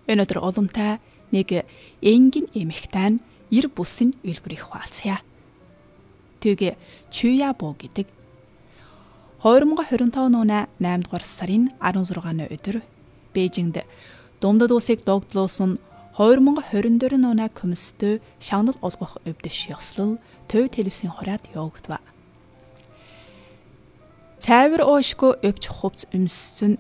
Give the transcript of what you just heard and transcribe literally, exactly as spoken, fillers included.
Өнөөдөр олонтай нэг энгийн эмэгтэй нь эр бусын үлгэрийг хуваалцъя. Тэгэ Чуябо гэдэг хоёр мың двадцать пять оны наймд дугаар сарын арван зургааны өдөр Бээжинд Думдад улсыг догдлуулсан хоёр мың двадцать четыре оны комисстэй шагнал олгох өвдөш ёслол төв телевизийн хораад явагдав. Цайвар оошгүй өвч хувц өмссөн